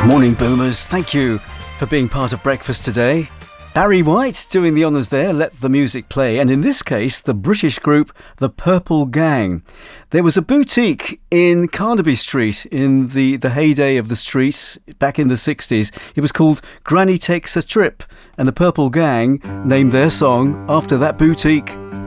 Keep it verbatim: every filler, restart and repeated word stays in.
Morning Boomers, thank you for being part of breakfast today. Barry White doing the honours there, Let the Music Play, and in this case the British group The Purple Gang. There was a boutique in Carnaby Street in the, the heyday of the street back in the sixties. It was called Granny Takes a Trip, and the Purple Gang named their song after that boutique